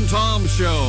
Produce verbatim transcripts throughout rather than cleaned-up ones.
Tom Show.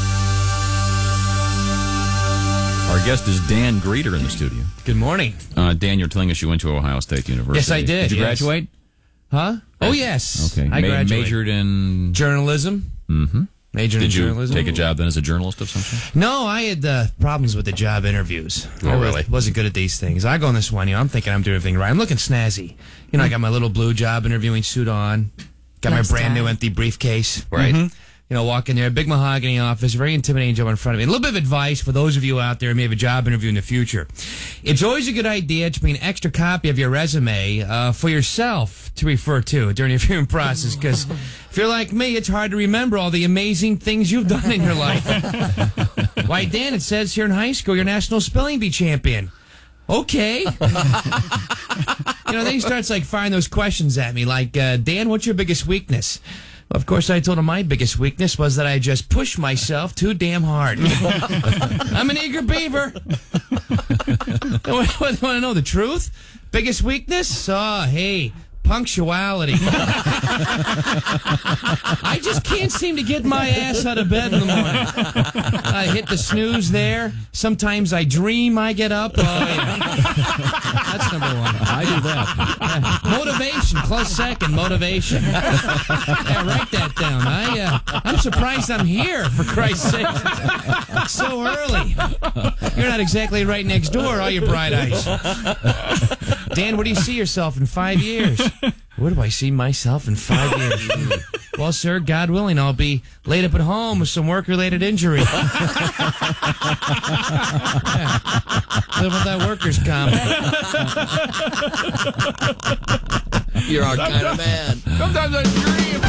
Our guest is Dan Greeter in the studio. Good morning. Uh, Dan, you're telling us you went to Ohio State University. Yes, I did. Did you yes. graduate? Huh? Oh, yes. Okay. I Ma- graduated. Majored in... Journalism. Mm-hmm. Majored in Did you journalism. take a job then as a journalist of some sort? No, I had uh, problems with the job interviews. Oh, I really? wasn't good at these things. I go on this one, you know, I'm thinking I'm doing everything right. I'm looking snazzy. You know, I got my little blue job interviewing suit on. Got Nice my brand tie. new empty briefcase. Right. Mm-hmm. You know, walk in there, big mahogany office, very intimidating job in front of me. And a little bit of advice for those of you out there who may have a job interview in the future. It's always a good idea to bring an extra copy of your resume uh, for yourself to refer to during the interviewing process, because if you're like me, it's hard to remember all the amazing things you've done in your life. Why, Dan, it says here in high school you're National Spelling Bee champion. Okay. You know, then he starts like firing those questions at me, like, uh, Dan, what's your biggest weakness? Well, of course, I told him my biggest weakness was that I just push myself too damn hard. I'm an eager beaver. Want to know the truth? Biggest weakness? Oh, hey, punctuality. I just can't seem to get my ass out of bed in the morning. I hit the snooze there. Sometimes I dream I get up. Oh, yeah. That's number one. I do that. Uh, motivation, close second, motivation. Yeah, write that down. I, uh, I'm surprised I'm here, for Christ's sake. So early. You're not exactly right next door, are you, Bright Eyes? Dan, where do you see yourself in five years? Where do I see myself in five years? Well, sir, God willing, I'll be laid up at home with some work-related injury. Yeah. Live with that workers' comp. You're our kind of man. Sometimes I dream.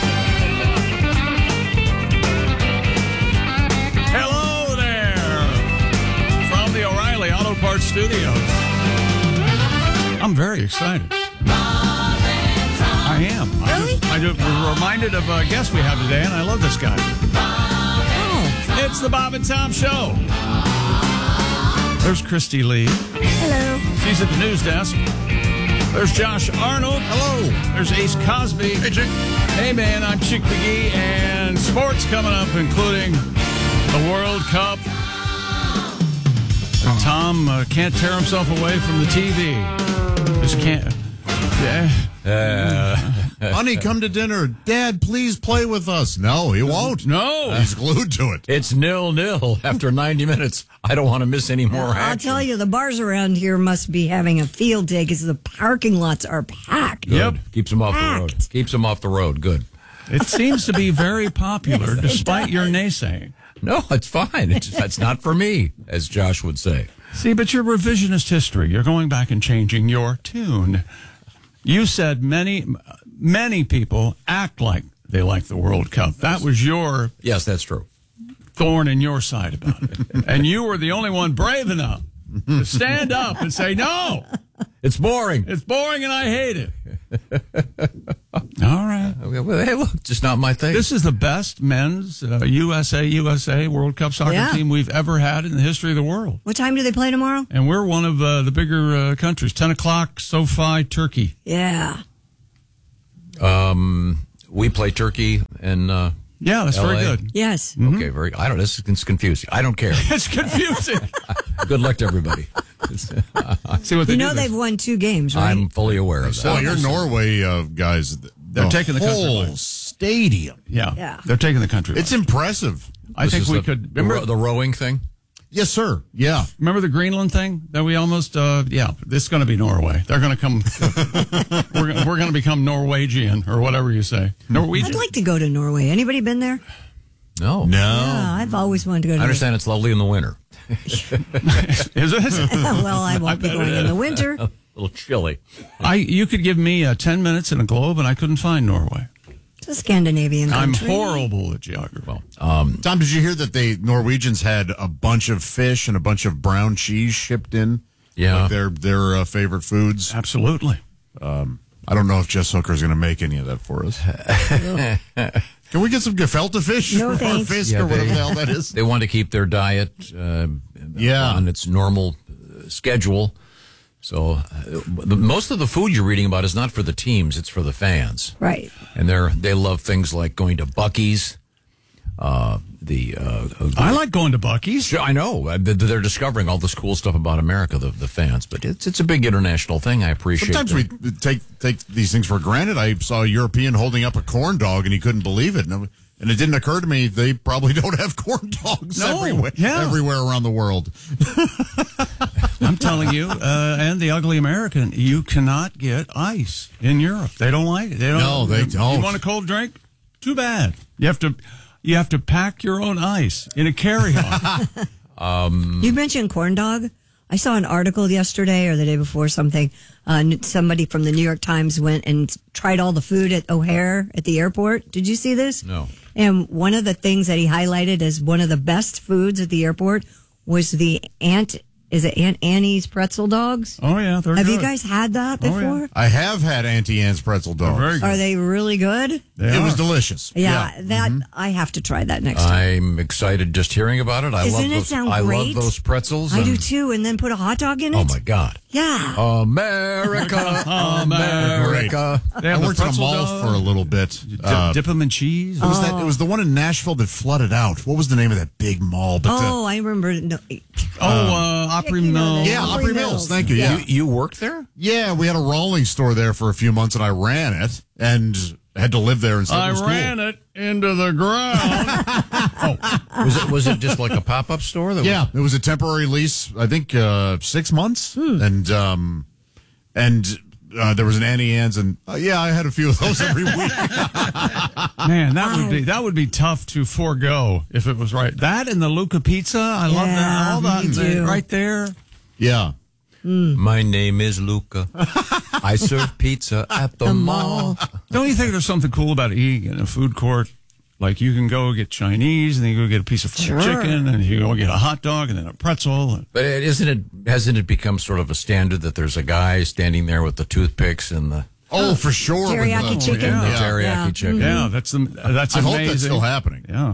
Hello there from the O'Reilly Auto Parts Studios. I'm very excited. I am. I Really? just, I just was reminded of a guest we have today, and I love this guy. Oh, It's the Bob and Tom Show. There's Christy Lee. hello. She's at the news desk. There's Josh Arnold. Hello. There's Ace Cosby. Hey, Chick. Hey, man, I'm Chick McGee, and sports coming up, including the World Cup. Tom uh, can't tear himself away from the T V. Just can't. Yeah. Honey, come to dinner. Dad, please play with us. No, he won't. No. He's glued to it. It's nil-nil after ninety minutes. I don't want to miss any more I'll action. tell you, the bars around here must be having a field day because the parking lots are packed. Good. Yep. Keeps them off the road. Packed. Keeps them off the road. Good. It seems to be very popular, Yes, it despite your does. naysaying. No, it's fine. It's, that's not for me, as Josh would say. See, but your revisionist history, you're going back and changing your tune. You said many, many people act like they like the World Cup. That was your Yes, that's true. thorn in your side about it. And you were the only one brave enough to stand up and say, no, It's boring. it's boring and I hate it. All right. Well, hey, look, just not my thing. This is the best men's uh, U S A U S A World Cup soccer Yeah. team we've ever had in the history of the world. What time do they play tomorrow? And we're one of uh, the bigger uh, countries. ten o'clock, SoFi, Turkey. Yeah. Um, we play Turkey and uh, Yeah, that's L A. very good. Yes. okay, very. I don't. This is confusing. I don't care. It's confusing. Good luck to everybody. See what they You do know there. they've won two games, right? I'm fully aware of that. Well, your Norway uh, guys, the They're taking the country whole by- stadium. Yeah. Yeah. They're taking the country. It's by. impressive. I This think is we the, could. the, Remember, ro- the rowing thing. Yes, sir. Yeah. remember the Greenland thing that we almost, uh, yeah, this is going to be Norway. They're going to come, we're, gonna- we're going to become Norwegian or whatever you say. Norwegian. I'd like to go to Norway. Anybody been there? No. No. Yeah, I've always wanted to go to I understand it's lovely in the winter. Is it? Well, I won't be bet going it in the is. winter. A little chilly. I, you could give me uh, ten minutes in a globe and I couldn't find Norway. It's a Scandinavian I'm country. horrible at geography. Well, Um, Tom, did you hear that the Norwegians had a bunch of fish and a bunch of brown cheese shipped in? Yeah. Like their their uh, favorite foods. absolutely. I don't know if Jess Hooker's going to make any of that for us. Can we get some gefilte fish No, or thanks. fish Yeah, or whatever they- the hell that is? they want to keep their diet uh, Yeah. on its normal uh, schedule. So uh, the, most of the food you're reading about is not for the teams; it's for the fans. Right. And they're they love things like going to Buc-ee's, uh, the. Uh, I like going to Buc-ee's. Sure, I know. Uh, They're discovering all this cool stuff about America, the, the fans. But it's it's a big international thing. I appreciate. Sometimes that. we take take these things for granted. I saw a European holding up a corn dog, and he couldn't believe it. And, and it didn't occur to me they probably don't have corn dogs No, everywhere, yeah. everywhere around the world. I'm telling you, uh, and the ugly American, you cannot get ice in Europe. They don't like it. They don't. No, they don't. You want a cold drink? Too bad. You have to, you have to pack your own ice in a carry-on. um, You mentioned corn dog. I saw an article yesterday or the day before something. Uh, somebody from the New York Times went and tried all the food at O'Hare at the airport. Did you see this? No. And one of the things that he highlighted as one of the best foods at the airport was the Aunt, is it Aunt Annie's pretzel dogs? Oh, yeah. They're Have good. you guys had that Oh, yeah. before? I have had Auntie Anne's pretzel dogs. They're very good. Are they really good? They It are. was delicious. Yeah, that I have to try that next time. I'm excited just hearing about it. I Doesn't love it those. sound I great? love those pretzels. I and- do too, and then put a hot dog in it. Oh my God, Yeah. America, America! They I have the worked in a pretzel mall dog. for a little bit. Dip, Uh, dip them in cheese. it was that. It was the one in Nashville that flooded out. What was the name of that big mall? But the- Oh, I remember. No, Oh, uh, Opry you know Mill. that. yeah, Opry Opry Mills. Mills. Thank you. Yeah. You, you worked there? Yeah, we had a rolling store there for a few months, and I ran it and had to live there and stuff. I It was ran cool. it into the ground. Was it was it just like a pop up store? That Yeah, it was a temporary lease. I think uh, six months, and um, and uh, there was an Annie Ann's, and uh, yeah, I had a few of those every week. Man, that would be that would be tough to forego if it was right. That and the Luca Pizza, I love that. Yeah, All that me too. right there. Yeah, My name is Luca. I serve pizza at the, The mall. mall. Don't you think there's something cool about eating in a food court? Like you can go get Chinese, and then you go get a piece of fried Sure. chicken, and you go get a hot dog, and then a pretzel. But it, isn't it? Hasn't it become sort of a standard that there's a guy standing there with the toothpicks and the, oh for sure. with Teriyaki the- chicken. and the Yeah. teriyaki Yeah. chicken? Yeah, that's the that's I amazing. hope that's still happening. Yeah,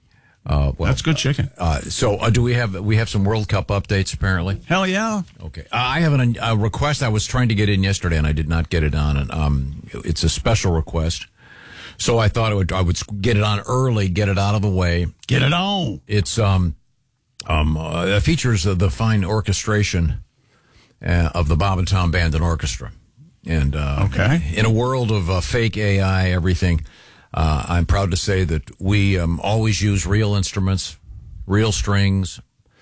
Uh, well, that's good chicken. Uh, so uh, do we have we have some World Cup updates apparently? Hell yeah. Okay, uh, I have an, a request I was trying to get in yesterday and I did not get it on. And um, it's a special request, so I thought I would I would get it on early, get it out of the way. Get it on. It's um um uh, it features uh, the fine orchestration uh, of the Bob and Tom Band and Orchestra, and uh, Okay. in a world of uh, fake A I, everything. Uh, I'm proud to say that we um, always use real instruments, real strings,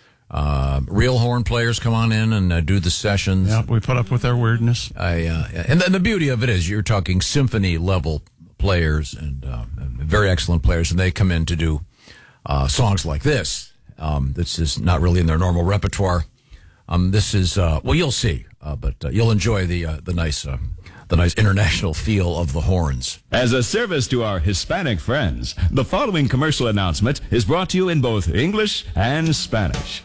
uh, real horn players come on in and uh, do the sessions. Yeah, we put up with their weirdness. I, uh, and then the beauty of it is you're talking symphony level players and uh, very excellent players, and they come in to do uh, songs like this. Um, this is not really in their normal repertoire. Um, this is uh, well, you'll see, uh, but uh, you'll enjoy the uh, the nice uh, the nice international feel of the horns. As a service to our Hispanic friends, the following commercial announcement is brought to you in both English and Spanish.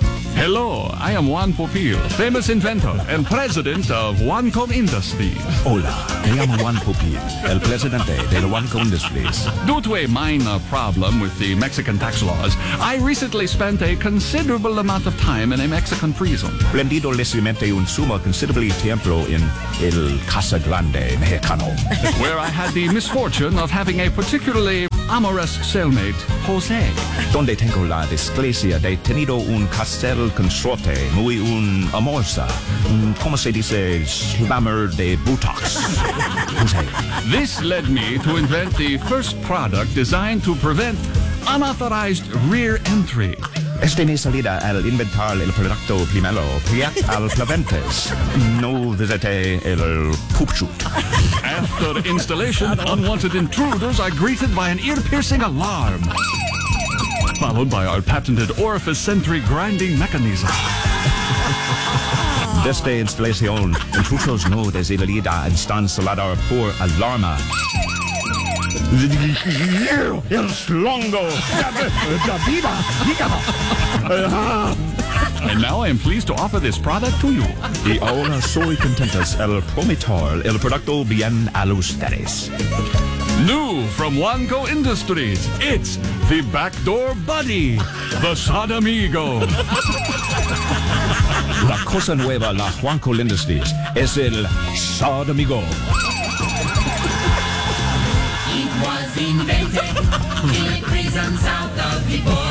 Hello, I am Juan Popil, famous inventor and president of Juanco Industries. Hola, me llamo Juan Pupil, el presidente de la Juanco Industries. Due to a minor problem with the Mexican tax laws, I recently spent a considerable amount of time in a Mexican prison. Prendido recientemente un sumo considerable tiempo en el Casa Grande Mexicano, Where I had the misfortune of having a particularly amorous cellmate, Jose. donde tengo la desgracia de tenido un castel consorte muy un amorza, mm, como se dice, slammer de buttocks. Jose. This led me to invent the first product designed to prevent unauthorized rear entry. Este mi salida al inventar el producto primero, priat al plaventes. No visite el poop shoot. After installation, unwanted intruders are greeted by an ear-piercing alarm, followed by our patented orifice sentry grinding mechanism. Desde instalación, intrusos no desidera instalar por alarma. El slongo da vida. And now I am pleased to offer this product to you. Y ahora soy contentos el prometer el producto bien a ustedes. New from Juanco Industries, it's the Backdoor Buddy, the Sodomigo. La cosa nueva la Juanco Industries es el Sodomigo. It was invented in the prison south of Happy boy.